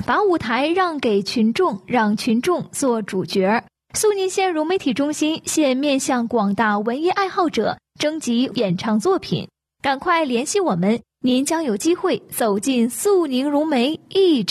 把舞台让给群众，让群众做主角。肃宁县融媒体中心现面向广大文艺爱好者征集演唱作品，赶快联系我们，您将有机会走进肃宁融媒一